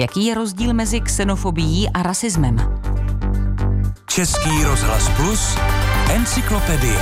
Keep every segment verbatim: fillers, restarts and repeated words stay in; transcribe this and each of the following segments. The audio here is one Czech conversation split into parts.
Jaký je rozdíl mezi xenofobií a rasismem? Český rozhlas Plus, encyklopedie.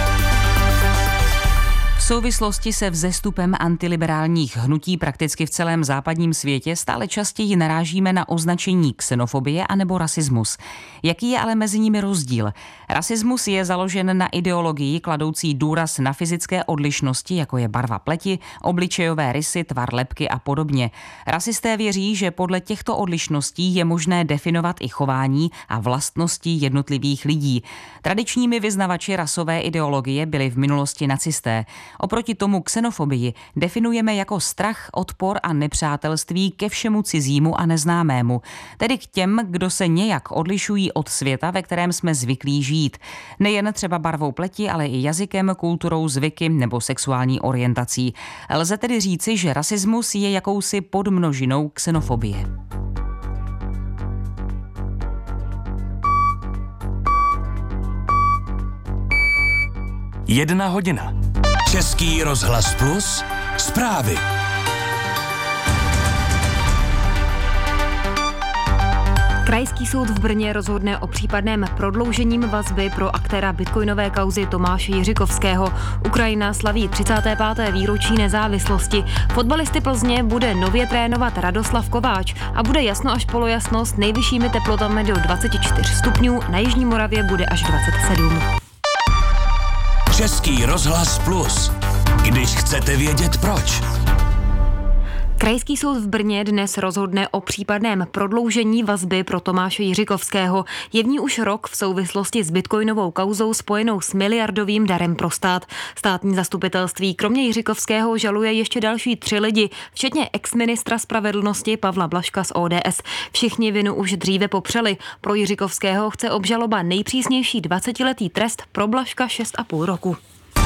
V souvislosti se vzestupem antiliberálních hnutí prakticky v celém západním světě stále častěji narážíme na označení xenofobie anebo rasismus. Jaký je ale mezi nimi rozdíl? Rasismus je založen na ideologii kladoucí důraz na fyzické odlišnosti, jako je barva pleti, obličejové rysy, tvar lebky a podobně. Rasisté věří, že podle těchto odlišností je možné definovat i chování a vlastnosti jednotlivých lidí. Tradičními vyznavači rasové ideologie byli v minulosti nacisté. Oproti tomu xenofobii definujeme jako strach, odpor a nepřátelství ke všemu cizímu a neznámému, tedy k těm, kdo se nějak odlišují od světa, ve kterém jsme zvyklí žít. Nejen třeba barvou pleti, ale i jazykem, kulturou, zvyky nebo sexuální orientací. Lze tedy říci, že rasismus je jakousi podmnožinou xenofobie. Jedna hodina. Český rozhlas Plus, zprávy. Krajský soud v Brně rozhodne o případném prodloužením vazby pro aktéra bitcoinové kauzy Tomáše Jiřikovského. Ukrajina slaví třicáté páté výročí nezávislosti. Fotbalisty Plzně bude nově trénovat Radoslav Kováč a bude jasno až polojasno s nejvyššími teplotami do dvacet čtyři stupňů, na Jižní Moravě bude až dvacet sedm. Český rozhlas Plus. Když chcete vědět proč. Krajský soud v Brně dnes rozhodne o případném prodloužení vazby pro Tomáše Jiřikovského. Je v ní už rok v souvislosti s bitcoinovou kauzou spojenou s miliardovým darem pro stát. Státní zastupitelství kromě Jiřikovského žaluje ještě další tři lidi, včetně exministra spravedlnosti Pavla Blažka z O D S. Všichni vinu už dříve popřeli. Pro Jiřikovského chce obžaloba nejpřísnější dvacetiletý trest, pro Blažka šest a půl roku.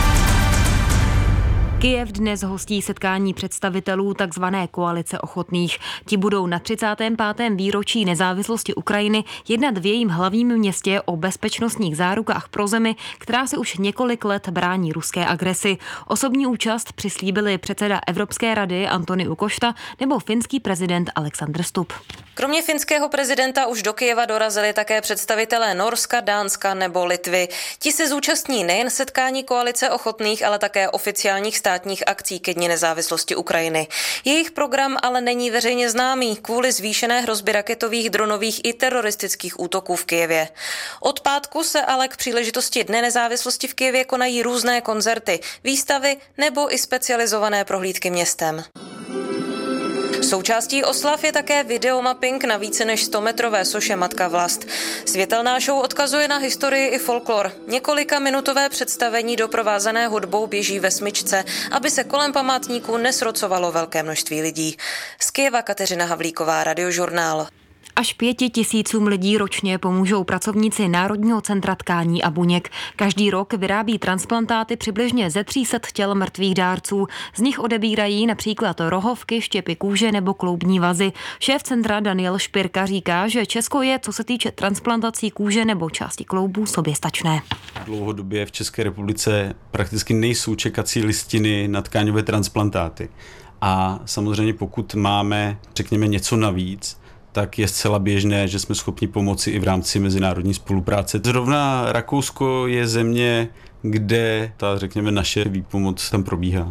Kyjev dnes hostí setkání představitelů takzvané koalice ochotných. Ti budou na třicátém pátém výročí nezávislosti Ukrajiny jednat v jejím hlavním městě o bezpečnostních zárukách pro zemi, která se už několik let brání ruské agresi. Osobní účast přislíbili předseda Evropské rady Antoniu Košta nebo finský prezident Alexander Stubb. Kromě finského prezidenta už do Kyjeva dorazili také představitelé Norska, Dánska nebo Litvy. Ti se zúčastní nejen setkání koalice ochotných, ale také oficiálních státních akcí ke dni nezávislosti Ukrajiny. Jejich program ale není veřejně známý kvůli zvýšené hrozbě raketových, dronových i teroristických útoků v Kyjevě. Od pátku se ale k příležitosti Dne nezávislosti v Kyjevě konají různé koncerty, výstavy nebo i specializované prohlídky městem. Součástí oslav je také videomapping na více než stometrové soše Matka Vlast. Světelná show odkazuje na historii i folklor. Několika minutové představení doprovázené hudbou běží ve smyčce, aby se kolem památníku nesrocovalo velké množství lidí. Z Kyjeva Kateřina Havlíková, Radiožurnál. Až pěti tisícům lidí ročně pomůžou pracovníci Národního centra tkání a buněk. Každý rok vyrábí transplantáty přibližně ze tří set těl mrtvých dárců. Z nich odebírají například rohovky, štěpy kůže nebo kloubní vazy. Šéf centra Daniel Špirka říká, že Česko je, co se týče transplantací kůže nebo části kloubů, soběstačné. Dlouhodobě v České republice prakticky nejsou čekací listiny na tkáňové transplantáty. A samozřejmě pokud máme, řekněme, něco navíc, tak je zcela běžné, že jsme schopni pomoci i v rámci mezinárodní spolupráce. Zrovna Rakousko je země, kde ta, řekněme, naše výpomoc tam probíhá.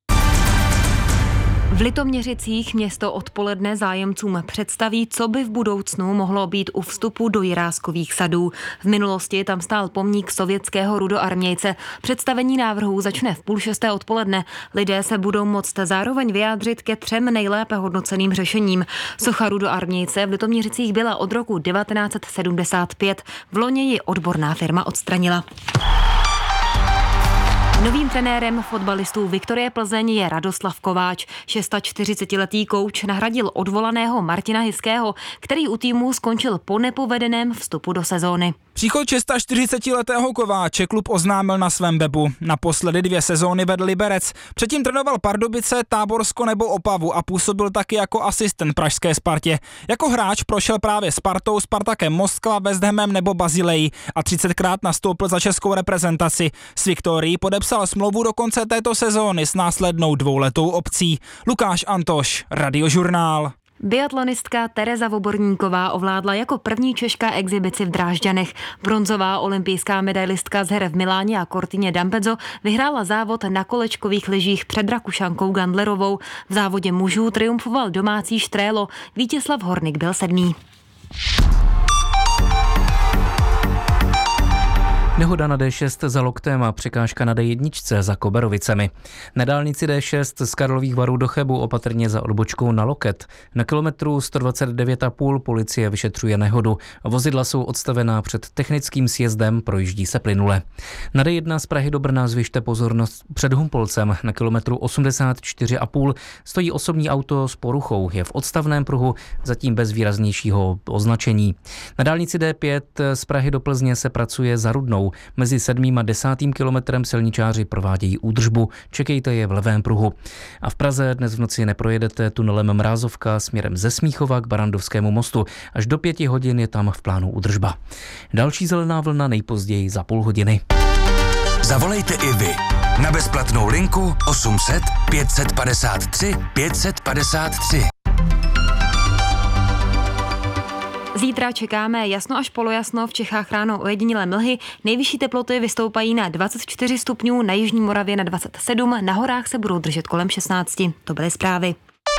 V Litoměřicích město odpoledne zájemcům představí, co by v budoucnu mohlo být u vstupu do Jiráskových sadů. V minulosti tam stál pomník sovětského rudoarmějce. Představení návrhů začne v půl šesté odpoledne. Lidé se budou moct zároveň vyjádřit ke třem nejlépe hodnoceným řešením. Socha rudoarmějce v Litoměřicích byla od roku devatenáct set sedmdesát pět. V loni ji odborná firma odstranila. Novým trenérem fotbalistů Viktorie Plzeň je Radoslav Kováč. čtyřicetišestiletý kouč nahradil odvolaného Martina Hyského, který u týmu skončil po nepovedeném vstupu do sezóny. Příchod čtyřicetišestiletého Kováče klub oznámil na svém webu. Naposledy dvě sezóny vedl Liberec. Předtím trénoval Pardubice, Táborsko nebo Opavu a působil taky jako asistent pražské Spartě. Jako hráč prošel právě Spartou, Spartakem Moskva, West Hamem nebo Bazilejí a třicetkrát nastoupil za českou reprezentaci. S Viktorií podepsal smlouvu do konce této sezóny s následnou dvouletou opcí. Lukáš Antoš, Radiožurnál. Biatlonistka Tereza Voborníková ovládla jako první Češka exibici v Drážďanech. Bronzová olympijská medailistka z her v Miláně a Cortině d'Ampezzo vyhrála závod na kolečkových lyžích před Rakušankou Gandlerovou. V závodě mužů triumfoval domácí Štrélo. Vítězslav Hornik byl sedmý. Nehoda na dé šest za Loktem a překážka na dé jedna za Koberovicemi. Na dálnici dé šest z Karlových Varů do Chebu opatrně za odbočkou na Loket. Na kilometru sto dvacet devět a půl policie vyšetřuje nehodu. Vozidla jsou odstavená před technickým sjezdem, projíždí se plynule. Na dé jedna z Prahy do Brna zvyšte pozornost před Humpolcem. Na kilometru osmdesát čtyři a půl stojí osobní auto s poruchou. Je v odstavném pruhu, zatím bez výraznějšího označení. Na dálnici dé pět z Prahy do Plzně se pracuje za Rudnou. Mezi sedmým a desátým kilometrem silničáři provádějí údržbu, čekejte je v levém pruhu. A v Praze dnes v noci neprojedete tunelem Mrázovka směrem ze Smíchova k Barandovskému mostu. Až do pěti hodin je tam v plánu údržba. Další zelená vlna nejpozději za půl hodiny. Zavolejte i vy na bezplatnou linku osm set pět padesát tři pět padesát tři. Zítra čekáme jasno až polojasno, v Čechách ráno ojedinělé mlhy. Nejvyšší teploty vystoupají na dvacet čtyři stupňů, na jižní Moravě na dvacet sedm, na horách se budou držet kolem šestnáct. To byly zprávy.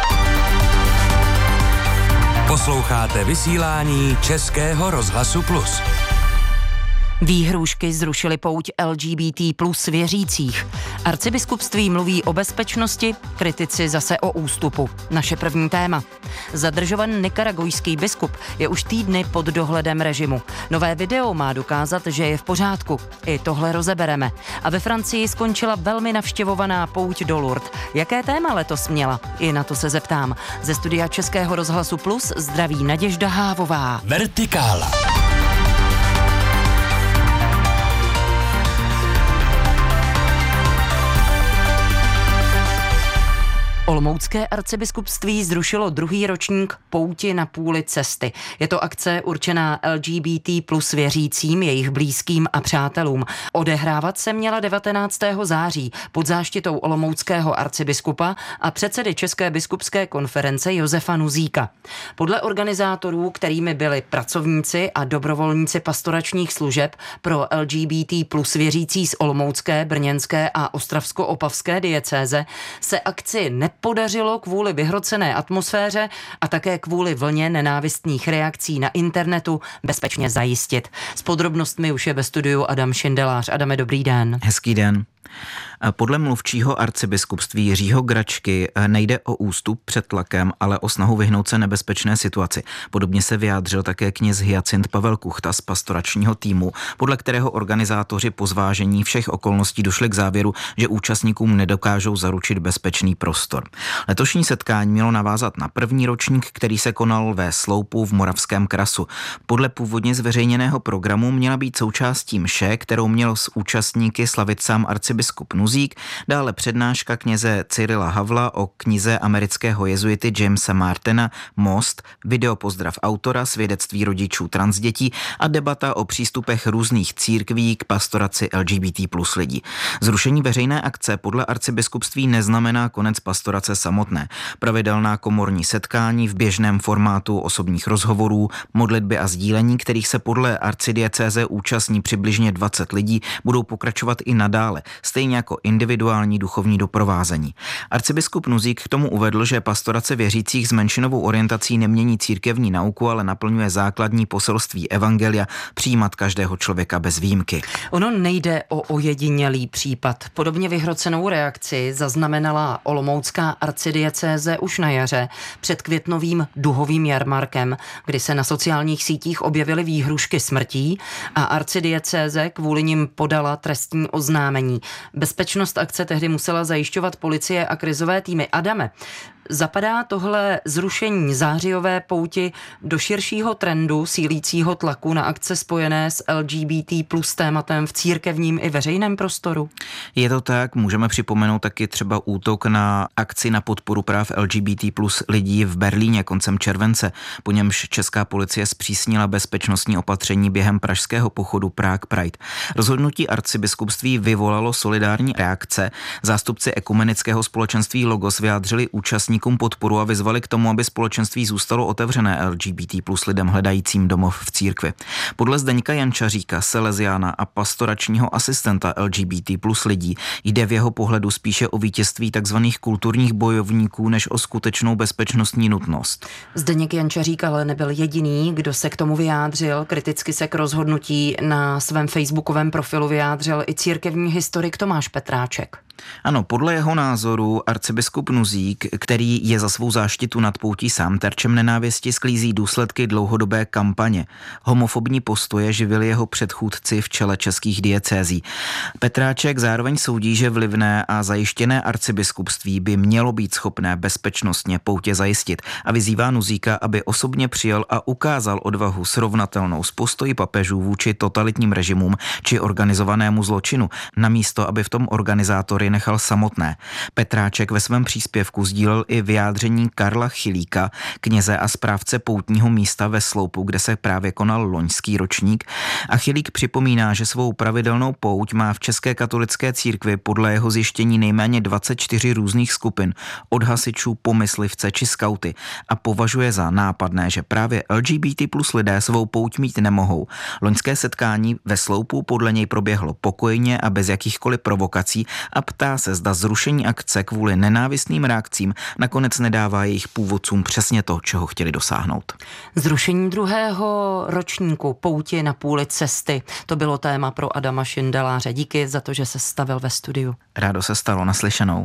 Posloucháte vysílání Českého rozhlasu Plus. Výhrůžky zrušily pouť L G B T plus věřících. Arcibiskupství mluví o bezpečnosti, kritici zase o ústupu. Naše první téma. Zadržovaný nikaragujský biskup je už týdny pod dohledem režimu. Nové video má dokázat, že je v pořádku. I tohle rozebereme. A ve Francii skončila velmi navštěvovaná pouť do Lourdes. Jaké téma letos měla? I na to se zeptám. Ze studia Českého rozhlasu Plus zdraví Naděžda Hávová. Vertikála. Olomoucké arcibiskupství zrušilo druhý ročník Pouti na půli cesty. Je to akce určená L G B T plus věřícím, jejich blízkým a přátelům. Odehrávat se měla devatenáctého září pod záštitou olomouckého arcibiskupa a předsedy České biskupské konference Josefa Nuzíka. Podle organizátorů, kterými byli pracovníci a dobrovolníci pastoračních služeb pro L G B T plus věřící z olomoucké, brněnské a ostravsko-opavské diecéze, se akci ne podařilo kvůli vyhrocené atmosféře a také kvůli vlně nenávistných reakcí na internetu bezpečně zajistit. S podrobnostmi už je ve studiu Adam Šindelář. Adame, dobrý den. Hezký den. Podle mluvčího arcibiskupství Jiřího Gračky nejde o ústup před tlakem, ale o snahu vyhnout se nebezpečné situaci. Podobně se vyjádřil také kněz Hyacint Pavel Kuchta z pastoračního týmu, podle kterého organizátoři po zvážení všech okolností došli k závěru, že účastníkům nedokážou zaručit bezpečný prostor. Letošní setkání mělo navázat na první ročník, který se konal ve Sloupu v Moravském Krasu. Podle původně zveřejněného programu měla být součástí mše, kterou měl s účastníky slavit sám arcibiskup Nuzík, dále přednáška kněze Cyrila Havla o knize amerického jezuity Jamesa Martina Most, videopozdrav autora, svědectví rodičů transdětí a debata o přístupech různých církví k pastoraci L G B T plus lidí. Zrušení veřejné akce podle arcibiskupství neznamená konec pastorace samotné. Pravidelná komorní setkání v běžném formátu osobních rozhovorů, modlitby a sdílení, kterých se podle arcidiecéze účastní přibližně dvacet lidí, budou pokračovat i nadále, stejně jako individuální duchovní doprovázení. Arcibiskup Nuzík k tomu uvedl, že pastorace věřících s menšinovou orientací nemění církevní nauku, ale naplňuje základní poselství evangelia přijímat každého člověka bez výjimky. Ono nejde o ojedinělý případ. Podobně vyhrocenou reakci zaznamenala olomoucká arcidiecéze už na jaře před květnovým duhovým jarmarkem, kdy se na sociálních sítích objevily výhrušky smrtí a arcidiecéze kvůli nim podala trestní oznámení. Bezpečnost akce tehdy musela zajišťovat policie a krizové týmy. Adame, zapadá tohle zrušení zářijové pouti do širšího trendu sílícího tlaku na akce spojené s L G B T plus tématem v církevním i veřejném prostoru? Je to tak, můžeme připomenout taky třeba útok na akci na podporu práv L G B T plus lidí v Berlíně koncem července, po němž česká policie zpřísnila bezpečnostní opatření během pražského pochodu Prague Pride. Rozhodnutí arcibiskupství vyvolalo solidární reakce. Zástupci ekumenického společenství Logos vyjádřili účastníkům řečníkům podporu a vyzvali k tomu, aby společenství zůstalo otevřené L G B T plus lidem hledajícím domov v církvi. Podle Zdeňka Jančaříka, saleziána a pastoračního asistenta L G B T plus lidí, jde v jeho pohledu spíše o vítězství tzv. Kulturních bojovníků než o skutečnou bezpečnostní nutnost. Zdeněk Jančařík ale nebyl jediný, kdo se k tomu vyjádřil. Kriticky se k rozhodnutí na svém facebookovém profilu vyjádřil i církevní historik Tomáš Petráček. Ano, podle jeho názoru arcibiskup Nuzík, který je za svou záštitu nad poutí sám terčem nenávisti, sklízí důsledky dlouhodobé kampaně. Homofobní postoje živili jeho předchůdci v čele českých diecézí. Petráček zároveň soudí, že vlivné a zajištěné arcibiskupství by mělo být schopné bezpečnostně poutě zajistit a vyzývá Nuzíka, aby osobně přijel a ukázal odvahu srovnatelnou s postoji papežů vůči totalitním režimům či organizovanému zločinu, namísto aby v tom organizátory nechal samotné. Petráček ve svém příspěvku sdílel i vyjádření Karla Chilíka, kněze a správce poutního místa ve Sloupu, kde se právě konal loňský ročník. A Chilík připomíná, že svou pravidelnou pouť má v České katolické církvi podle jeho zjištění nejméně dvacet čtyři různých skupin, od hasičů po myslivce či skauty, a považuje za nápadné, že právě L G B T plus lidé svou pouť mít nemohou. Loňské setkání ve Sloupu podle něj proběhlo pokojně a bez jakýchkoliv provokací a ptá se, zda zrušení akce kvůli nenávistným reakcím nakonec nedává jejich původcům přesně to, čeho chtěli dosáhnout. Zrušení druhého ročníku Pouti na půli cesty. To bylo téma pro Adama Šindeláře. Díky za to, že se stavil ve studiu. Rádo se stalo, naslyšenou.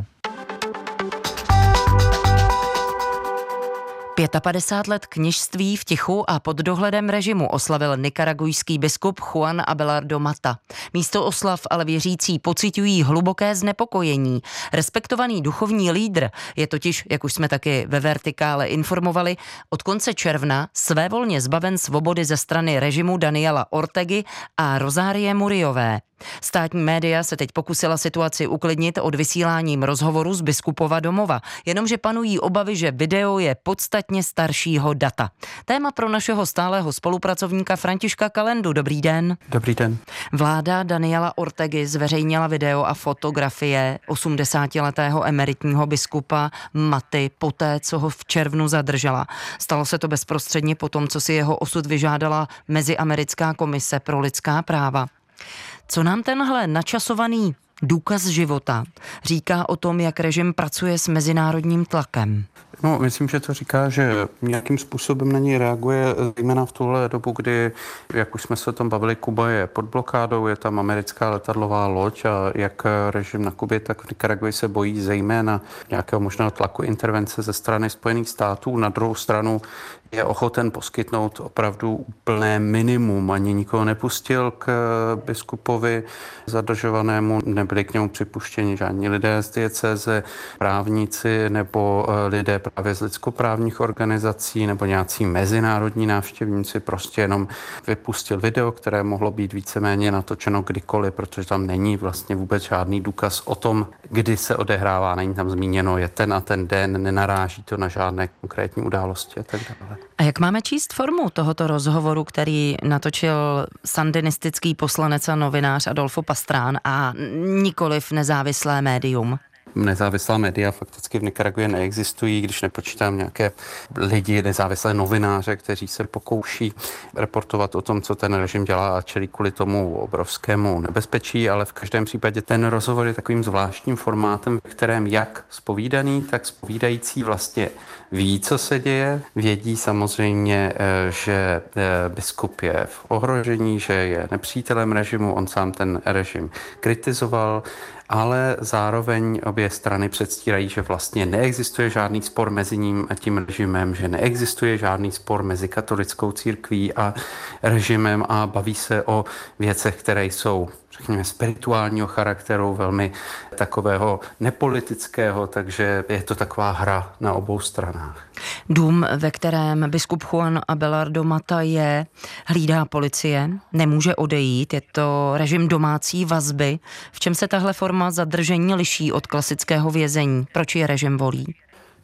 padesát pět let kněžství v tichu a pod dohledem režimu oslavil nikaragujský biskup Juan Abelardo Mata. Místo oslav ale věřící pociťují hluboké znepokojení. Respektovaný duchovní lídr je totiž, jak už jsme taky ve Vertikále informovali, od konce června svévolně zbaven svobody ze strany režimu Daniela Ortegy a Rozárie Muriové. Státní média se teď pokusila situaci uklidnit odvysíláním rozhovoru z biskupova domova, jenomže panují obavy, že video je podstatně staršího data. Téma pro našeho stálého spolupracovníka Františka Kalendu. Dobrý den. Dobrý den. Vláda Daniela Ortegy zveřejnila video a fotografie osmdesátiletého emeritního biskupa Maty poté, co ho v červnu zadržela. Stalo se to bezprostředně po tom, co si jeho osud vyžádala Meziamerická komise pro lidská práva. Co nám tenhle načasovaný důkaz života říká o tom, jak režim pracuje s mezinárodním tlakem? No, myslím, že to říká, že nějakým způsobem na něj reaguje, zejména v tuhle dobu, kdy, jak už jsme se o tom bavili, Kuba je pod blokádou, je tam americká letadlová loď a jak režim na Kubě, tak v Nikaraguji se bojí zejména nějakého možného tlaku intervence ze strany Spojených států. Na druhou stranu je ochoten poskytnout opravdu úplné minimum. Ani nikoho nepustil k biskupovi zadržovanému, nebyli k němu připuštěni žádní lidé z diecéze, právníci nebo lidé právě z lidskoprávních organizací nebo nějací mezinárodní návštěvníci. Prostě jenom vypustil video, které mohlo být víceméně natočeno kdykoliv, protože tam není vlastně vůbec žádný důkaz o tom, kdy se odehrává. Není tam zmíněno, je ten a ten den, nenaráží to na žádné konkrétní události a tak dále. A jak máme číst formu tohoto rozhovoru, který natočil sandinistický poslanec a novinář Adolfo Pastrán a nikoliv nezávislé médium? Nezávislá média fakticky v Nikaraguje neexistují, když nepočítám nějaké lidi, nezávislé novináře, kteří se pokouší reportovat o tom, co ten režim dělá a čelí kvůli tomu obrovskému nebezpečí, ale v každém případě ten rozhovor je takovým zvláštním formátem, v kterém jak zpovídaný, tak zpovídající vlastně ví, co se děje. Vědí samozřejmě, že biskup je v ohrožení, že je nepřítelem režimu, on sám ten režim kritizoval, ale zároveň obě strany předstírají, že vlastně neexistuje žádný spor mezi ním a tím režimem, že neexistuje žádný spor mezi katolickou církví a režimem a baví se o věcech, které jsou, řekněme, spirituálního charakteru, velmi takového nepolitického, takže je to taková hra na obou stranách. Dům, ve kterém biskup Juan Abelardo Mata je, hlídá policie, nemůže odejít, je to režim domácí vazby. V čem se tahle forma zadržení liší od klasického vězení? Proč je režim volí?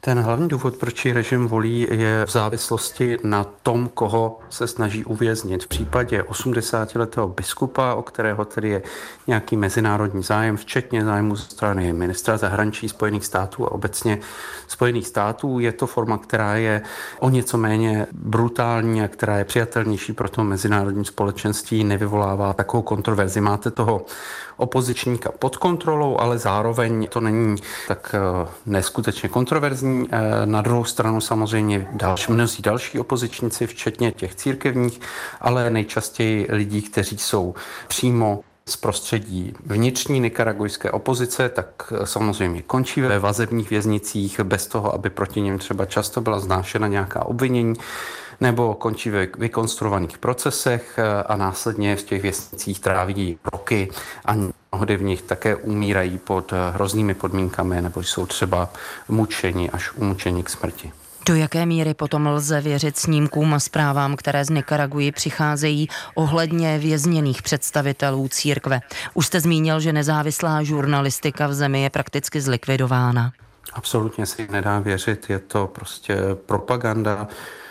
Ten hlavní důvod, proč ji režim volí, je v závislosti na tom, koho se snaží uvěznit. V případě osmdesátiletého biskupa, o kterého tedy je nějaký mezinárodní zájem, včetně zájmu ze strany ministra zahraničí Spojených států a obecně Spojených států, je to forma, která je o něco méně brutální a která je přijatelnější pro to mezinárodní společenství, nevyvolává takovou kontroverzi. Máte toho opozičníka pod kontrolou, ale zároveň to není tak neskutečně kontroverzní. Na druhou stranu samozřejmě další, mnozí další opozičníci, včetně těch církevních, ale nejčastěji lidí, kteří jsou přímo z prostředí vnitřní nikaragujské opozice, tak samozřejmě končí ve vazebních věznicích bez toho, aby proti něm třeba často byla znášena nějaká obvinění, nebo končí ve vykonstruovaných procesech a následně v těch věznicích tráví roky a mnohdy v nich také umírají pod hroznými podmínkami nebo jsou třeba mučeni až umučeni k smrti. Do jaké míry potom lze věřit snímkům a zprávám, které z Nikaraguji přicházejí ohledně vězněných představitelů církve? Už jste zmínil, že nezávislá žurnalistika v zemi je prakticky zlikvidována. Absolutně si nedá věřit, je to prostě propaganda.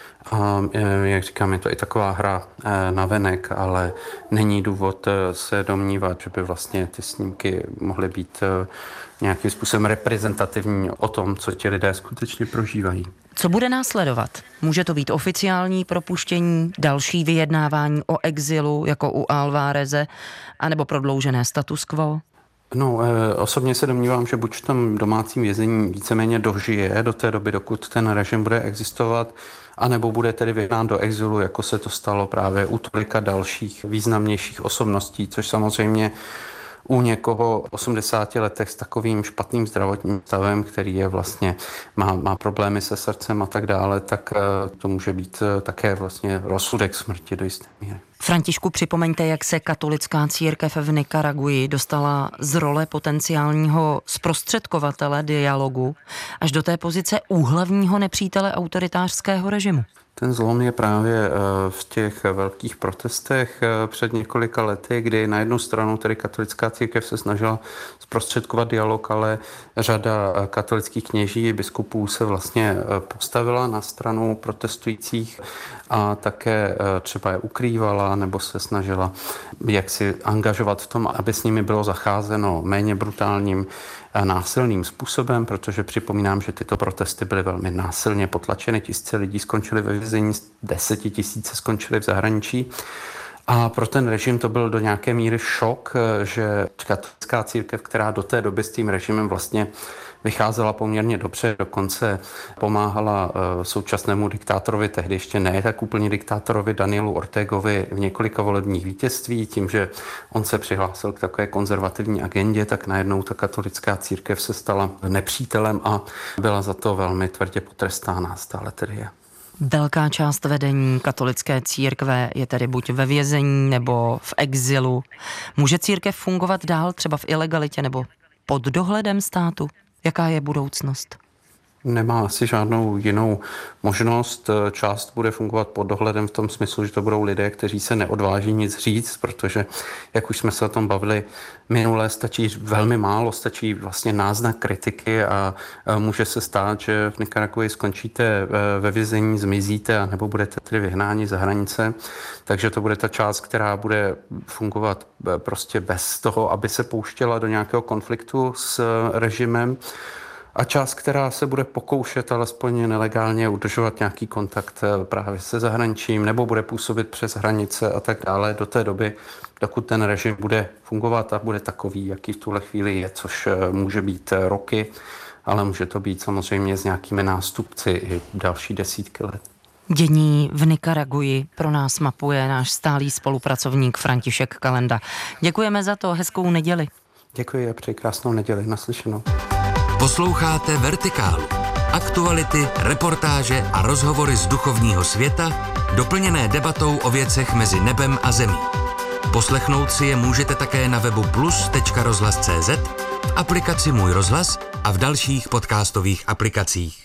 A jak říkám, je to i taková hra na venek, ale není důvod se domnívat, že by vlastně ty snímky mohly být nějakým způsobem reprezentativní o tom, co ti lidé skutečně prožívají. Co bude následovat? Může to být oficiální propuštění, další vyjednávání o exilu, jako u Alvareze, anebo prodloužené status quo? No, osobně se domnívám, že buď v tom domácím vězení víceméně dožije do té doby, dokud ten režim bude existovat, anebo bude tedy vyhnán do exilu, jako se to stalo právě u tolika dalších významnějších osobností, což samozřejmě u někoho v osmdesáti letech s takovým špatným zdravotním stavem, který je vlastně, má, má problémy se srdcem a tak dále, tak to může být také vlastně rozsudek smrti do jisté míry. Františku, připomeňte, jak se katolická církev v Nikaraguji dostala z role potenciálního zprostředkovatele dialogu až do té pozice úhlavního nepřítele autoritářského režimu. Ten zlom je právě v těch velkých protestech před několika lety, kdy na jednu stranu tedy katolická církev se snažila zprostředkovat dialog, ale řada katolických kněží, biskupů se vlastně postavila na stranu protestujících a také třeba je ukrývala nebo se snažila jaksi angažovat v tom, aby s nimi bylo zacházeno méně brutálním násilným způsobem, protože připomínám, že tyto protesty byly velmi násilně potlačeny. Tisíce lidí skončili ve vězení, desetitisíce skončili v zahraničí. A pro ten režim to byl do nějaké míry šok, že katolická církev, která do té doby s tím režimem vlastně vycházela poměrně dobře, dokonce pomáhala současnému diktátorovi, tehdy ještě ne tak úplně diktátorovi Danielu Ortegovi v několika volebních vítězství, tím, že on se přihlásil k takové konzervativní agendě, tak najednou ta katolická církev se stala nepřítelem a byla za to velmi tvrdě potrestána, stále tedy je. Velká část vedení katolické církve je tedy buď ve vězení nebo v exilu. Může církev fungovat dál třeba v ilegalitě nebo pod dohledem státu? Jaká je budoucnost? Nemá asi žádnou jinou možnost. Část bude fungovat pod dohledem v tom smyslu, že to budou lidé, kteří se neodváží nic říct, protože, jak už jsme se o tom bavili minule, stačí velmi málo, stačí vlastně náznak kritiky a může se stát, že v Nikaraguji skončíte ve vězení, zmizíte a nebo budete tedy vyhnáni za hranice. Takže to bude ta část, která bude fungovat prostě bez toho, aby se pouštěla do nějakého konfliktu s režimem. A část, která se bude pokoušet alespoň nelegálně udržovat nějaký kontakt právě se zahraničím nebo bude působit přes hranice a tak dále do té doby, dokud ten režim bude fungovat a bude takový, jaký v tuhle chvíli je, což může být roky, ale může to být samozřejmě s nějakými nástupci i další desítky let. Dění v Nikaraguji pro nás mapuje náš stálý spolupracovník František Kalenda. Děkujeme za to, hezkou neděli. Děkuji a přeji krásnou neděli, naslyšenou. Posloucháte Vertikálu. Aktuality, reportáže a rozhovory z duchovního světa, doplněné debatou o věcech mezi nebem a zemí. Poslechnout si je můžete také na webu plus tečka rozhlas tečka cé zet, v aplikaci Můj rozhlas a v dalších podcastových aplikacích.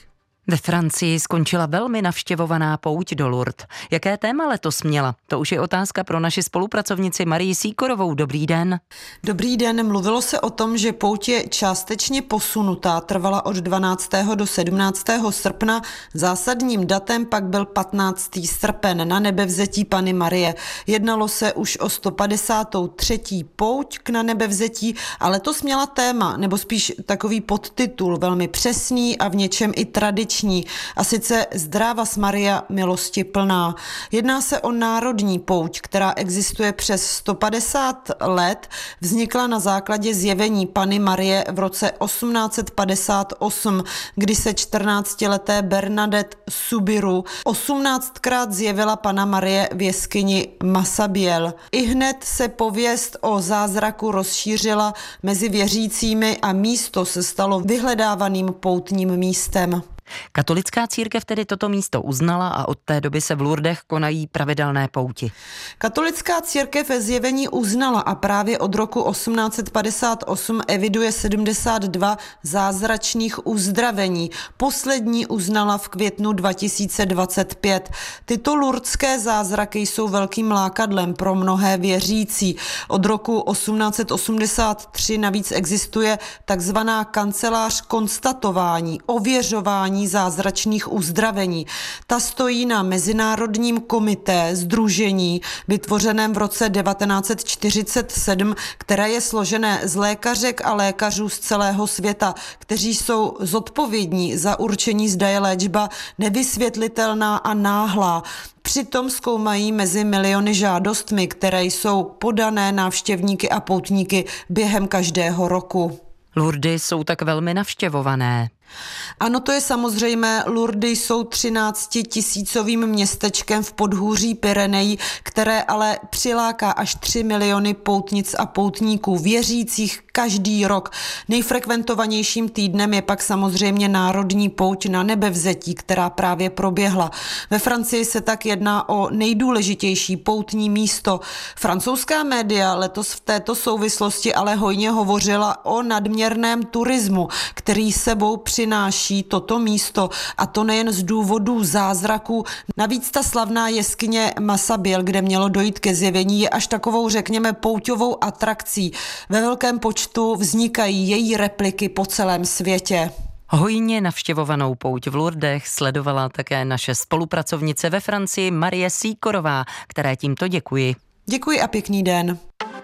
Ve Francii skončila velmi navštěvovaná pouť do Lourdes. Jaké téma letos měla? To už je otázka pro naši spolupracovnici Marii Sýkorovou. Dobrý den. Dobrý den. Mluvilo se o tom, že pouť je částečně posunutá. Trvala od dvanáctého do sedmnáctého srpna. Zásadním datem pak byl patnáctého srpen na nebevzetí Panny Marie. Jednalo se už o sto padesátou třetí pouť k na nebevzetí, ale letos měla téma, nebo spíš takový podtitul, velmi přesný a v něčem i tradiční. A sice Zdravas Maria, milosti plná. Jedná se o národní pouť, která existuje přes sto padesát let. Vznikla na základě zjevení Panny Marie v roce osmnáct set padesát osm, kdy se čtrnáctileté Bernadette Soubirous osmnáctkrát zjevila Panna Marie v jeskyni Massabielle. I hned se pověst o zázraku rozšířila mezi věřícími a místo se stalo vyhledávaným poutním místem. Katolická církev tedy toto místo uznala a od té doby se v Lourdech konají pravidelné pouti. Katolická církev zjevení uznala a právě od roku osmnáct set padesát osm eviduje sedmdesát dva zázračných uzdravení. Poslední uznala v květnu dva tisíce dvacet pět. Tyto lourdské zázraky jsou velkým lákadlem pro mnohé věřící. Od roku osmnáct set osmdesát tři navíc existuje takzvaná kancelář konstatování, ověřování zázračných uzdravení. Ta stojí na Mezinárodním komité sdružení, vytvořeném v roce devatenáct set čtyřicet sedm, které je složené z lékařek a lékařů z celého světa, kteří jsou zodpovědní za určení, zda je léčba nevysvětlitelná a náhlá. Přitom zkoumají mezi miliony žádostmi, které jsou podané návštěvníky a poutníky během každého roku. Lourdes jsou tak velmi navštěvované. Ano, to je samozřejmé. Lourdes jsou třináctitisícovým městečkem v podhůří Pyrenejí, které ale přiláká až tři miliony poutnic a poutníků věřících každý rok. Nejfrekventovanějším týdnem je pak samozřejmě národní pouť na nebevzetí, která právě proběhla. Ve Francii se tak jedná o nejdůležitější poutní místo. Francouzská média letos v této souvislosti ale hojně hovořila o nadměrném turismu, který sebou přináší toto místo, a to nejen z důvodů zázraků. Navíc ta slavná jeskyně Massabielle, kde mělo dojít ke zjevení, je až takovou, řekněme, pouťovou atrakcí. Ve velkém počtu vznikají její repliky po celém světě. Hojně navštěvovanou pouť v Lourdech sledovala také naše spolupracovnice ve Francii Marie Sýkorová, které tímto děkuji. Děkuji a pěkný den.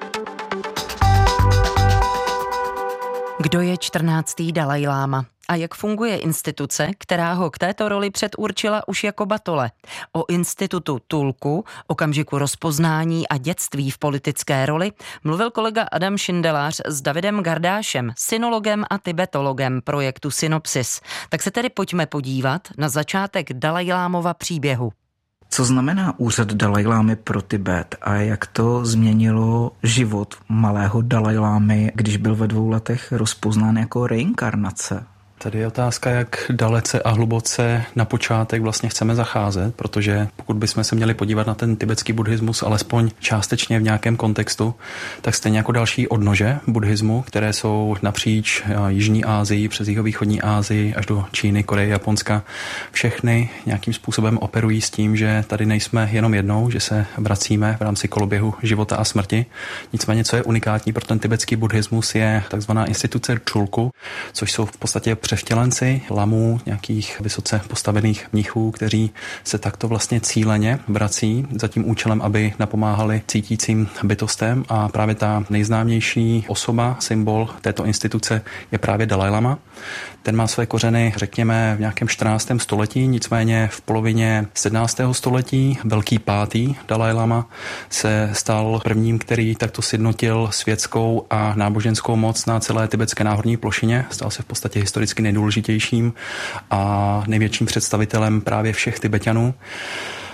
Kdo je čtrnáctý Dalajláma a jak funguje instituce, která ho k této roli předurčila už jako batole? O institutu Tulku, okamžiku rozpoznání a dětství v politické roli mluvil kolega Adam Šindelář s Davidem Gardášem, synologem a tibetologem projektu Synopsis. Tak se tedy pojďme podívat na začátek Dalajlámova příběhu. Co znamená úřad Dalajlámy pro Tibet a jak to změnilo život malého Dalajlámy, když byl ve dvou letech rozpoznán jako reinkarnace? Tady je otázka, jak dalece a hluboce na počátek vlastně chceme zacházet, protože pokud bychom se měli podívat na ten tibetský buddhismus alespoň částečně v nějakém kontextu, tak stejně jako další odnože buddhismu, které jsou napříč Jižní Asii, přes jihovýchodní Asii až do Číny, Koreje, Japonska, všechny nějakým způsobem operují s tím, že tady nejsme jenom jednou, že se vracíme v rámci koloběhu života a smrti. Nicméně, co je unikátní pro ten tibetský buddhismus, je takzvaná instituce Tulku, což jsou v podstatě převtělenci lamů, nějakých vysoce postavených mnichů, kteří se takto vlastně cíleně vrací za tím účelem, aby napomáhali cítícím bytostem, a právě ta nejznámější osoba, symbol této instituce je právě Dalajlama. Ten má své kořeny, řekněme, v nějakém čtrnáctém století, nicméně v polovině sedmnáctého století Velký pátý Dalajlama se stal prvním, který takto sjednotil světskou a náboženskou moc na celé tibetské náhorní plošině. Stal se v podstatě historicky nejdůležitějším a největším představitelem právě všech Tibeťanů.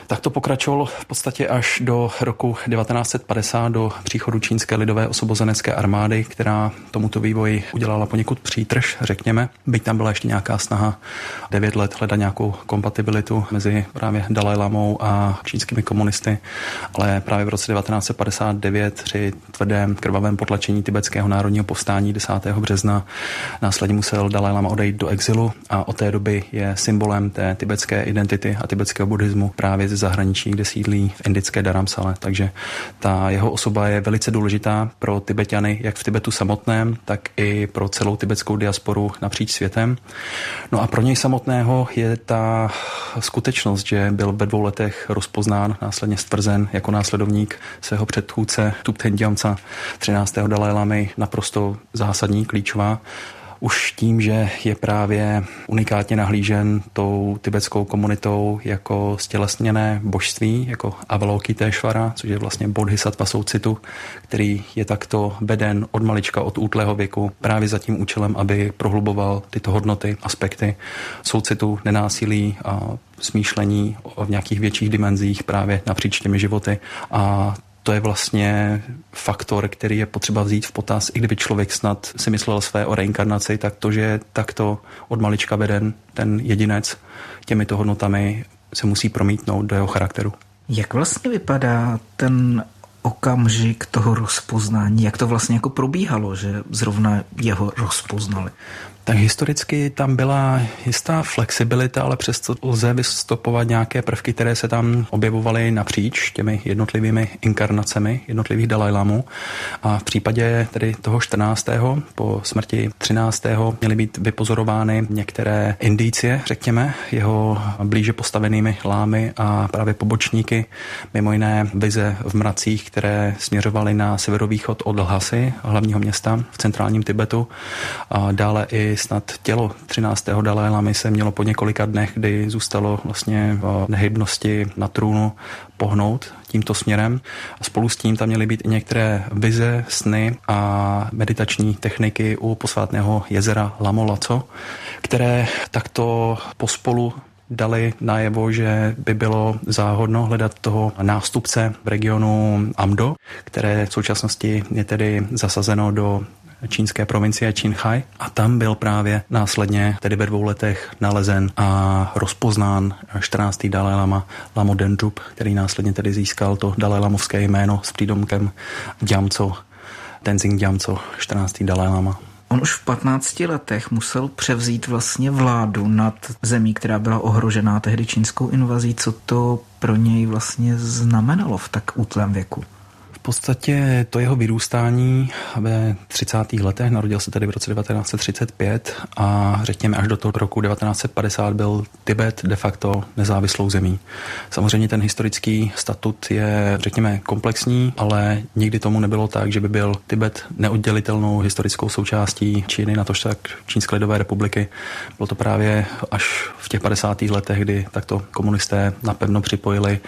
Tak to pokračovalo v podstatě až do roku devatenáct set padesát, do příchodu Čínské lidové osvobozenecké armády, která tomuto vývoji udělala poněkud přítrž, řekněme. Byť tam byla ještě nějaká snaha devět let hledat nějakou kompatibilitu mezi právě Dalajlamou a čínskými komunisty, ale právě v roce devatenáct set padesát devět při tvrdém krvavém potlačení tibetského národního povstání desátého března následně musel Dalajlama odejít do exilu a od té doby je symbolem té tibetské identity a tibetského buddhismu právě ze zahraničí, kde sídlí v indické Dharamsale. Takže ta jeho osoba je velice důležitá pro Tibetany, jak v Tibetu samotném, tak i pro celou tibetskou diasporu napříč světem. No a pro něj samotného je ta skutečnost, že byl ve dvou letech rozpoznán, následně stvrzen jako následovník svého předchůdce Thubten Gyamtsa, třináctého Dalajlamy, naprosto zásadní, klíčová. Už tím, že je právě unikátně nahlížen tou tibetskou komunitou jako stělesněné božství, jako Avalokiteshvara, což je vlastně bodhisattva soucitu, který je takto veden od malička, od útlého věku, právě za tím účelem, aby prohluboval tyto hodnoty, aspekty soucitu, nenásilí a smýšlení v nějakých větších dimenzích právě napříč těmi životy. A to je vlastně faktor, který je potřeba vzít v potaz, i kdyby člověk snad si myslel své o reinkarnaci, tak to, že je takto od malička veden ten jedinec těmito hodnotami, se musí promítnout do jeho charakteru. Jak vlastně vypadá ten okamžik toho rozpoznání? Jak to vlastně jako probíhalo, že zrovna jeho rozpoznali? Tak historicky tam byla jistá flexibilita, ale přesto lze vystopovat nějaké prvky, které se tam objevovaly napříč těmi jednotlivými inkarnacemi jednotlivých Dalajlamů. A v případě tedy toho čtrnáctého po smrti třináctého měly být vypozorovány některé indicie, řekněme, jeho blíže postavenými lámy a právě pobočníky, mimo jiné vize v mracích, které směřovaly na severovýchod od Lhasy, hlavního města v centrálním Tibetu. A dále i snad tělo třináctého Dalajlamy se mělo po několika dnech, kdy zůstalo vlastně v nehybnosti na trůnu, pohnout tímto směrem. A spolu s tím tam měly být i některé vize, sny a meditační techniky u posvátného jezera Lamolaco, které takto pospolu dali najevo, že by bylo záhodno hledat toho nástupce v regionu Amdo, které v současnosti je tedy zasazeno do čínské provincie Qinghai, a tam byl právě následně tedy ve dvou letech nalezen a rozpoznán čtrnáctý Dalajlama Lamo Dendrup, který následně tedy získal to dalajlamovské jméno s přídomkem Gyamtso, Tenzin Gyamtso, čtrnáctý Dalajlama. On už v patnácti letech musel převzít vlastně vládu nad zemí, která byla ohrožená tehdy čínskou invazí. Co to pro něj vlastně znamenalo v tak útlém věku? V podstatě to jeho vyrůstání ve třicátých letech, narodil se tedy v roce devatenáct set třicet pět a řekněme až do toho roku devatenáct set padesát byl Tibet de facto nezávislou zemí. Samozřejmě ten historický statut je, řekněme, komplexní, ale nikdy tomu nebylo tak, že by byl Tibet neoddělitelnou historickou součástí Číny, natož tak Čínské lidové republiky. Bylo to právě až v těch padesátých letech, kdy takto komunisté napevno připojili,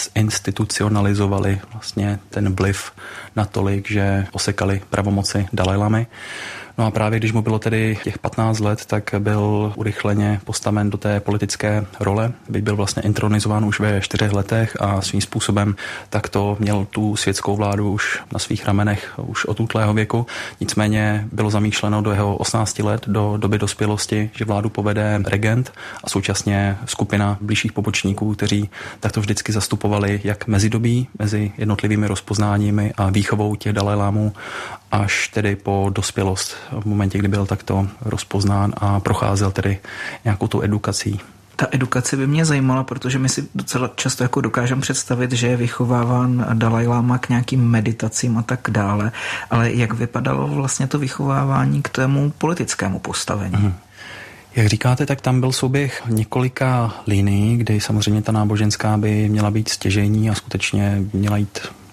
zinstitucionalizovali vlastně ten vliv natolik, že osekali pravomoci Dalajlamy. No a právě když mu bylo tedy těch patnáct let, tak byl urychleně postaven do té politické role. Byť byl vlastně intronizován už ve čtyřech letech a svým způsobem takto měl tu světskou vládu už na svých ramenech už od útlého věku. Nicméně bylo zamýšleno do jeho osmnácti let, do doby dospělosti, že vládu povede regent a současně skupina blížších pobočníků, kteří takto vždycky zastupovali jak mezidobí mezi jednotlivými rozpoznáními a výchovou těch Dalajlámů až tedy po dospělost v momentě, kdy byl takto rozpoznán a procházel tedy nějakou tu edukací. Ta edukace by mě zajímala, protože my si docela často jako dokážeme představit, že je vychováván Dalajlama k nějakým meditacím a tak dále, ale jak vypadalo vlastně to vychovávání k tému politickému postavení? Mhm. Jak říkáte, tak tam byl souběh několika linií, kdy samozřejmě ta náboženská by měla být stěžejní a skutečně měla jít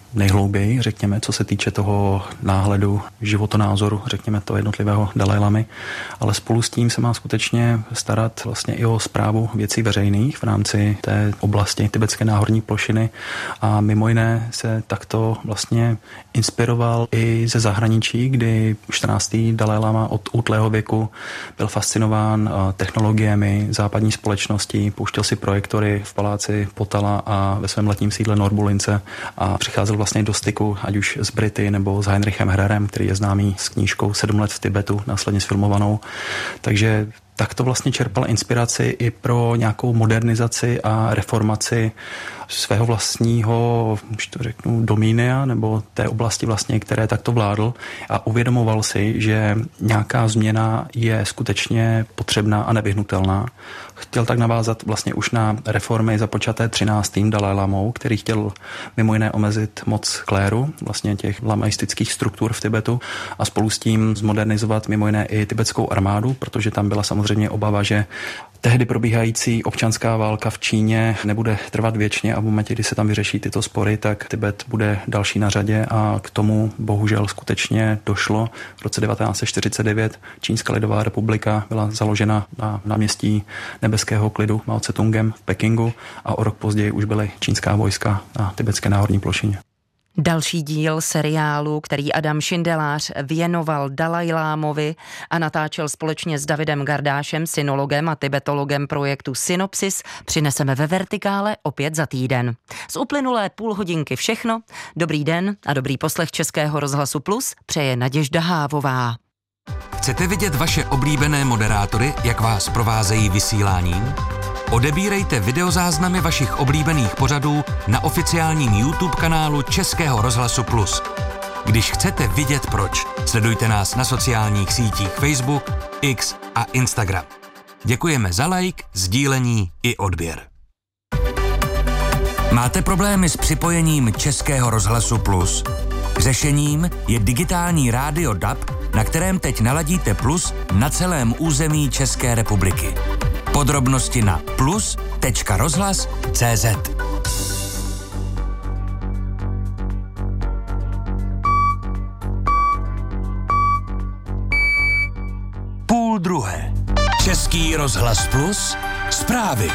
nejhlouběji, řekněme, co se týče toho náhledu, životonázoru, řekněme, toho jednotlivého Dalajlamy, ale spolu s tím se má skutečně starat vlastně i o správu věcí veřejných v rámci té oblasti tibetské náhorní plošiny a mimo jiné se takto vlastně inspiroval i ze zahraničí, kdy čtrnáctý Dalajlama od útlého věku byl fascinován technologiemi západní společnosti, pouštěl si projektory v paláci Potala a ve svém letním sídle Norbulince a přicházel vlastně do styku, ať už s Brity nebo s Heinrichem Hrerem, který je známý s knížkou Sedm let v Tibetu, následně sfilmovanou. Takže tak to vlastně čerpal inspiraci i pro nějakou modernizaci a reformaci svého vlastního, už to řeknu, domínia, nebo té oblasti vlastně, které takto vládl a uvědomoval si, že nějaká změna je skutečně potřebná a nevyhnutelná. Chtěl tak navázat vlastně už na reformy započaté třináctým Dalajlamou, který chtěl mimo jiné omezit moc kléru, vlastně těch lamaistických struktur v Tibetu a spolu s tím zmodernizovat mimo jiné i tibetskou armádu, protože tam byla samozřejmě obava, že tehdy probíhající občanská válka v Číně nebude trvat věčně a v momentě, kdy se tam vyřeší tyto spory, tak Tibet bude další na řadě a k tomu bohužel skutečně došlo. V roce devatenáct set čtyřicet devět Čínská lidová republika byla založena na náměstí nebeského klidu Mao Tse-tungem v Pekingu a o rok později už byly čínská vojska na tibetské náhorní plošině. Další díl seriálu, který Adam Šindelář věnoval Dalajlámovi a natáčel společně s Davidem Gardášem, synologem a tibetologem projektu Synopsis, přineseme ve Vertikále opět za týden. Z uplynulé půl hodinky všechno. Dobrý den a dobrý poslech Českého rozhlasu Plus přeje Naděžda Hávová. Chcete vidět vaše oblíbené moderátory, jak vás provázejí vysíláním? Odebírejte videozáznamy vašich oblíbených pořadů na oficiálním YouTube kanálu Českého rozhlasu Plus. Když chcete vidět proč, sledujte nás na sociálních sítích Facebook, X a Instagram. Děkujeme za like, sdílení i odběr. Máte problémy s připojením Českého rozhlasu Plus? Řešením je digitální rádio D A B, na kterém teď naladíte Plus na celém území České republiky. Podrobnosti na plus tečka rozhlas tečka cé zet. Půl druhé. Český rozhlas Plus. Zprávy.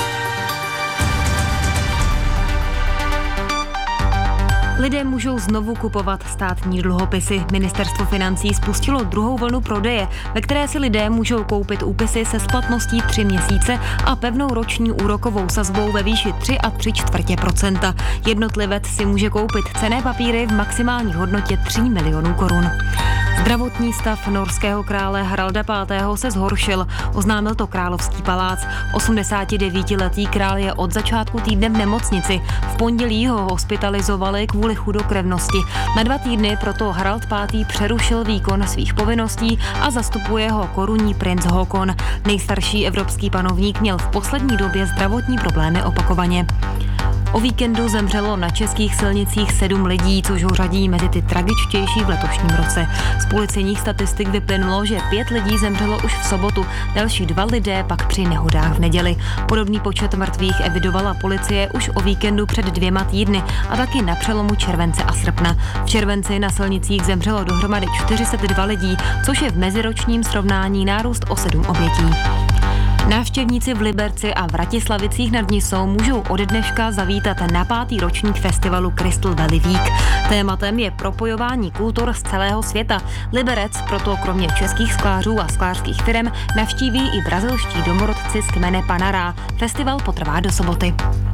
Lidé můžou znovu kupovat státní dluhopisy. Ministerstvo financí spustilo druhou vlnu prodeje, ve které si lidé můžou koupit úpisy se splatností tři měsíce a pevnou roční úrokovou sazbou ve výši tři a tři čtvrtě procenta. Jednotlivec si může koupit cenné papíry v maximální hodnotě tří milionů korun. Zdravotní stav norského krále Haralda pátého se zhoršil, oznámil to Královský palác. osmdesátidevítiletý král je od začátku týdne v nemocnici. V pondělí ho hospitalizovali kvůli chudokrevnosti. Na dva týdny proto Harald pátý přerušil výkon svých povinností a zastupuje ho korunní princ Håkon. Nejstarší evropský panovník měl v poslední době zdravotní problémy opakovaně. O víkendu zemřelo na českých silnicích sedm lidí, což ho řadí mezi ty tragičtější v letošním roce. Z policejních statistik vyplynulo, že pět lidí zemřelo už v sobotu, další dva lidé pak při nehodách v neděli. Podobný počet mrtvých evidovala policie už o víkendu před dvěma týdny a taky na přelomu července a srpna. V červenci na silnicích zemřelo dohromady čtyři sta dva lidí, což je v meziročním srovnání nárůst o sedm obětí. Návštěvníci v Liberci a Vratislavicích nad Nisou můžou ode dneška zavítat na pátý ročník festivalu Crystal Valley Week. Tématem je propojování kultur z celého světa. Liberec proto kromě českých sklářů a sklářských firem navštíví i brazilští domorodci z kmene Panará. Festival potrvá do soboty.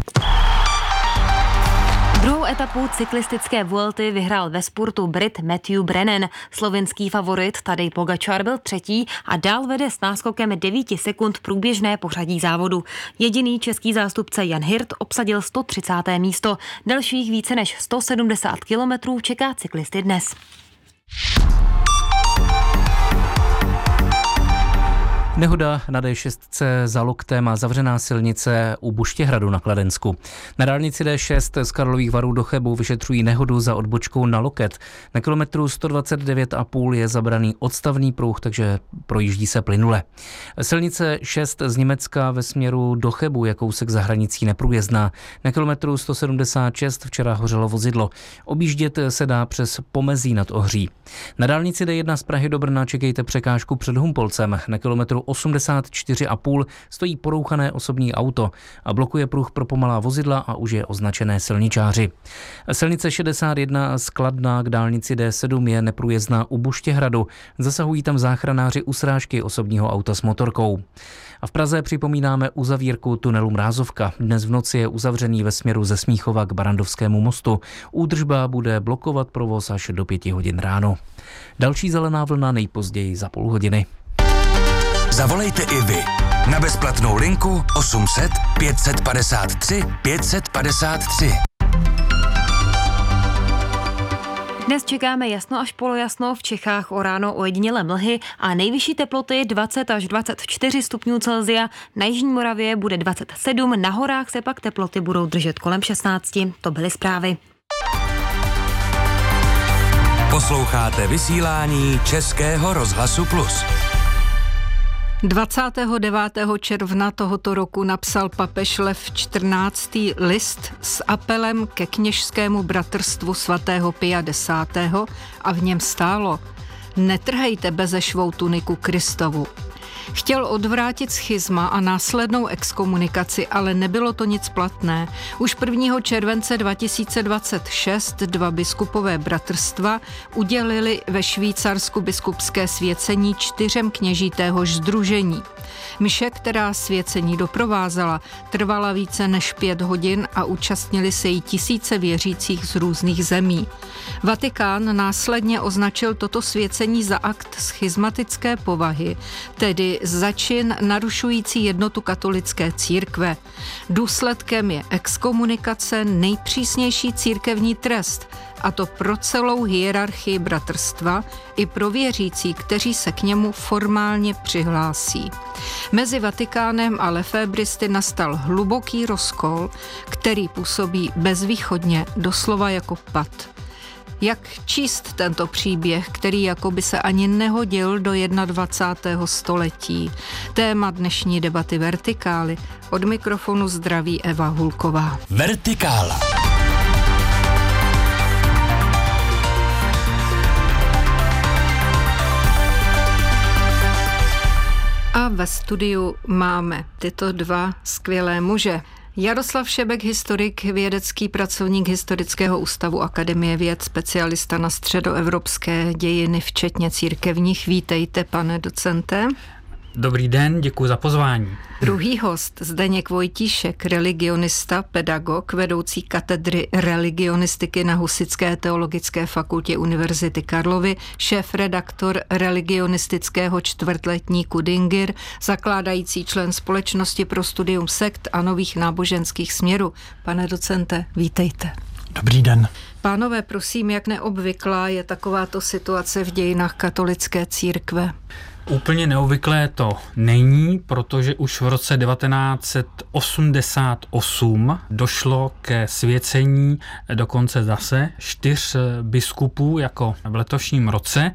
Druhou etapu cyklistické Vuelty vyhrál ve spurtu Brit Matthew Brennan. Slovinský favorit Tadej Pogačar byl třetí a dál vede s náskokem devět sekund průběžné pořadí závodu. Jediný český zástupce Jan Hirt obsadil sto třicáté místo. Dalších více než sto sedmdesát kilometrů čeká cyklisty dnes. Nehoda na D šest za Loktem a zavřená silnice u Buštěhradu na Kladensku. Na dálnici D šest z Karlových Varů do Chebu vyšetřují nehodu za odbočkou na Loket. Na kilometru sto dvacet devět a půl je zabraný odstavný pruh, takže projíždí se plynule. Silnice šest z Německa ve směru do Chebu je kousek za hranicí neprůjezdná. Na kilometru sto sedmdesát šest včera hořelo vozidlo. Objíždět se dá přes Pomezí nad Ohří. Na dálnici D jedna z Prahy do Brna čekejte překážku před Humpolcem. Na kilometru osmdesát čtyři a půl stojí porouchané osobní auto a blokuje pruh pro pomalá vozidla a už je označené silničáři. Silnice šedesát jedna z Kladna k dálnici D sedm je neprůjezdná u Buštěhradu. Zasahují tam záchranáři u srážky osobního auta s motorkou. A v Praze připomínáme uzavírku tunelu Mrázovka. Dnes v noci je uzavřený ve směru ze Smíchova k Barandovskému mostu. Údržba bude blokovat provoz až do pěti hodin ráno. Další zelená vlna nejpozději za půl hodiny. Zavolejte i vy na bezplatnou linku osm set pět set padesát tři pět set padesát tři. Dnes čekáme jasno až polojasno, v Čechách o ráno ojedinělé mlhy a nejvyšší teploty dvacet až dvacet čtyři stupňů Celsia. Na jižní Moravě bude dvacet sedm, na horách se pak teploty budou držet kolem šestnácti. To byly zprávy. Posloucháte vysílání Českého rozhlasu Plus. dvacátého devátého června tohoto roku napsal papež Lev čtrnáctý list s apelem ke kněžskému bratrstvu svatého Pia desátého a v něm stálo: netrhejte beze švou tuniku Kristovu. Chtěl odvrátit schizma a následnou exkomunikaci, ale nebylo to nic platné. Už prvního července dva tisíce dvacet šest dva biskupové bratrstva udělili ve Švýcarsku biskupské svěcení čtyřem kněží téhož sdružení. Mše, která svěcení doprovázela, trvala více než pět hodin a účastnili se jí tisíce věřících z různých zemí. Vatikán následně označil toto svěcení za akt schizmatické povahy, tedy začin narušující jednotu katolické církve. Důsledkem je exkomunikace, nejpřísnější církevní trest, a to pro celou hierarchii bratrstva i pro věřící, kteří se k němu formálně přihlásí. Mezi Vatikánem a lefébristy nastal hluboký rozkol, který působí bezvýchodně, doslova jako pad. Jak číst tento příběh, který jako by se ani nehodil do dvacátého prvního století? Téma dnešní debaty Vertikály. Od mikrofonu zdraví Eva Hulková. Vertikála. A ve studiu máme tyto dva skvělé muže. Jaroslav Šebek, historik, vědecký pracovník Historického ústavu Akademie věd, specialista na středoevropské dějiny, včetně církevních. Vítejte, pane docente. Dobrý den, děkuji za pozvání. Druhý host, Zdeněk Vojtíšek, religionista, pedagog, vedoucí katedry religionistiky na Husitské teologické fakultě Univerzity Karlovy, šéf-redaktor religionistického čtvrtletníku Dingir, zakládající člen Společnosti pro studium sekt a nových náboženských směrů. Pane docente, vítejte. Dobrý den. Pánové, prosím, jak neobvyklá je takováto situace v dějinách katolické církve? Úplně neobvyklé to není, protože už v roce devatenáct set osmdesát osm došlo ke svěcení dokonce zase čtyř biskupů jako v letošním roce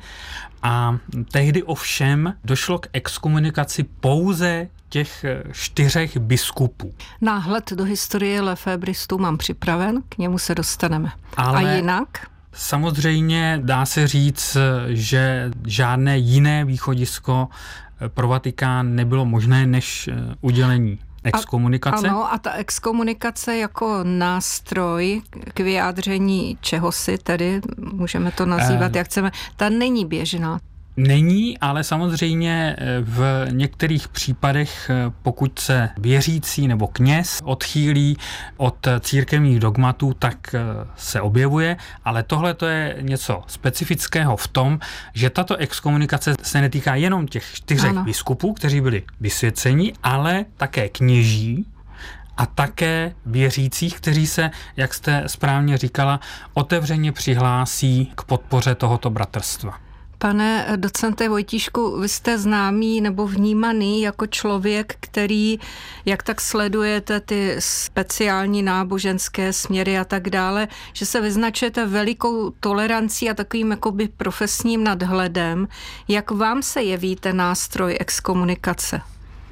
a tehdy ovšem došlo k exkomunikaci pouze těch čtyřech biskupů. Náhled do historie lefébristů mám připraven, k němu se dostaneme. Ale a jinak? Samozřejmě dá se říct, že žádné jiné východisko pro Vatikán nebylo možné než udělení exkomunikace. A, ano, a ta exkomunikace jako nástroj k vyjádření čehosi, tedy můžeme to nazývat, eh, jak chceme, ta není běžná. Není, ale samozřejmě v některých případech, pokud se věřící nebo kněz odchýlí od církevních dogmatů, tak se objevuje, ale tohle to je něco specifického v tom, že tato exkomunikace se netýká jenom těch čtyřech ano. biskupů, kteří byli vysvěceni, ale také kněží a také věřících, kteří se, jak jste správně říkala, otevřeně přihlásí k podpoře tohoto bratrstva. Pane docente Vojtíšku, vy jste známý nebo vnímaný jako člověk, který, jak tak sledujete ty speciální náboženské směry a tak dále, že se vyznačujete velikou tolerancí a takovým jakoby profesním nadhledem. Jak vám se jeví ten nástroj exkomunikace?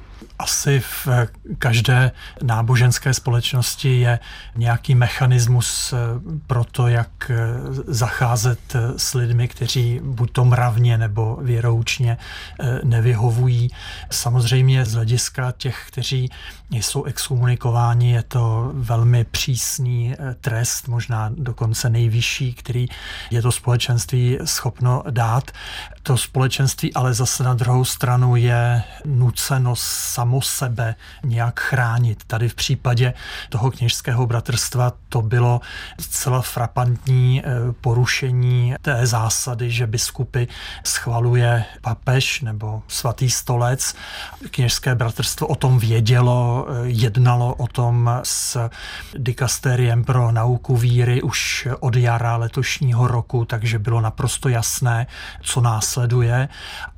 Asi v každé náboženské společnosti je nějaký mechanismus pro to, jak zacházet s lidmi, kteří buď to mravně nebo věroučně nevyhovují. Samozřejmě z hlediska těch, kteří jsou exkomunikováni, je to velmi přísný trest, možná dokonce nejvyšší, který je to společenství schopno dát. To společenství ale zase na druhou stranu je nuceno samo sebe nějak chránit. Tady v případě toho kněžského bratrstva to bylo zcela frapantní porušení té zásady, že biskupy schvaluje papež nebo svatý stolec. Kněžské bratrstvo o tom vědělo, jednalo o tom s dikasteriem pro nauku víry už od jara letošního roku, takže bylo naprosto jasné, co následuje,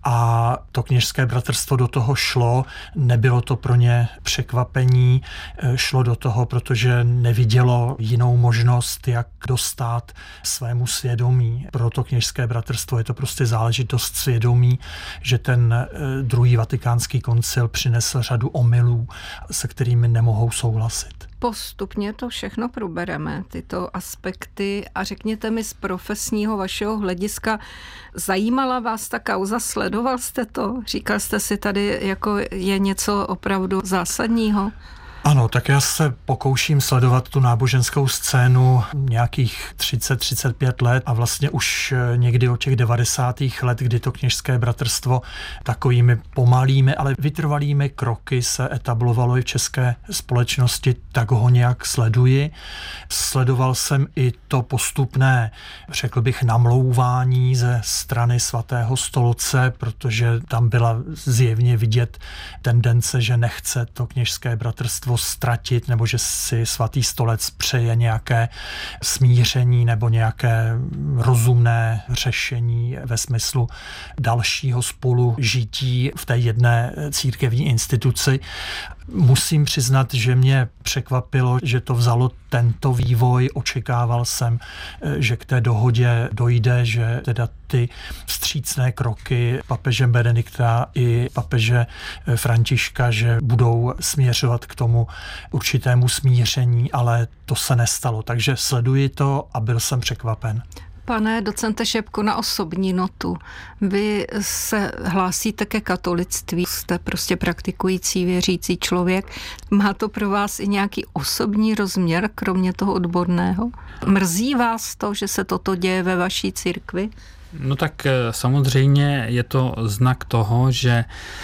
a to kněžské bratrstvo do toho šlo. Nebylo to pro ně překvapení, šlo do toho, protože nevidělo jinou možnost, jak dostát svému svědomí. Pro to kněžské bratrstvo je to prostě záležitost svědomí, že ten druhý vatikánský koncil přinesl řadu omylů, se kterými nemohou souhlasit. Postupně to všechno probereme, tyto aspekty, a řekněte mi z profesního vašeho hlediska, zajímala vás ta kauza, sledoval jste to? Říkal jste si, tady jako je něco opravdu zásadního? Ano, tak já se pokouším sledovat tu náboženskou scénu nějakých třicet třicet pět let a vlastně už někdy od těch devadesátých let, kdy to kněžské bratrstvo takovými pomalými, ale vytrvalými kroky se etablovalo i v české společnosti, tak ho nějak sleduji. Sledoval jsem i to postupné, řekl bych, namlouvání ze strany svatého stolce, protože tam byla zjevně vidět tendence, že nechce to kněžské bratrstvo ztratit, nebo že si svatý stolec přeje nějaké smíření nebo nějaké rozumné řešení ve smyslu dalšího spolužití v té jedné církevní instituci. Musím přiznat, že mě překvapilo, že to vzalo tento vývoj. Očekával jsem, že k té dohodě dojde, že teda ty vstřícné kroky papeže Benedikta i papeže Františka, že budou směřovat k tomu určitému smíření, ale to se nestalo. Takže sleduji to a byl jsem překvapen. Pane docente Šepko, na osobní notu. Vy se hlásíte ke katolictví, jste prostě praktikující, věřící člověk. Má to pro vás i nějaký osobní rozměr, kromě toho odborného? Mrzí vás to, že se toto děje ve vaší církvi? No tak samozřejmě je to znak toho, že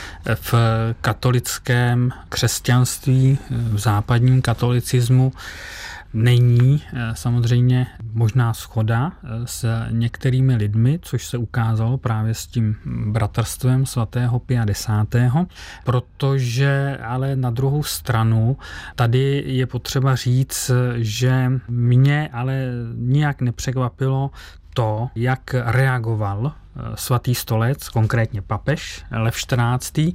v katolickém křesťanství, v západním katolicismu není samozřejmě možná shoda s některými lidmi, což se ukázalo právě s tím bratrstvem svatého Pia desátého. Protože ale na druhou stranu tady je potřeba říct, že mě ale nijak nepřekvapilo to, jak reagoval svatý stolec, konkrétně papež Lev čtrnáctý,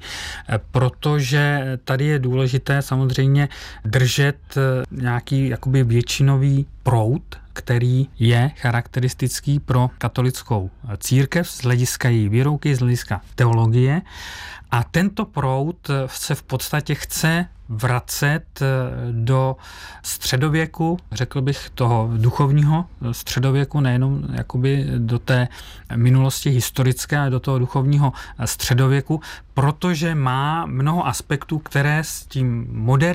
protože tady je důležité samozřejmě držet nějaký jakoby většinový proud, který je charakteristický pro katolickou církev z hlediska její výroky, z hlediska teologie. A tento proud se v podstatě chce vracet do středověku, řekl bych toho duchovního středověku, nejenom jakoby do té minulosti historické, ale do toho duchovního středověku, protože má mnoho aspektů, které s tím moderním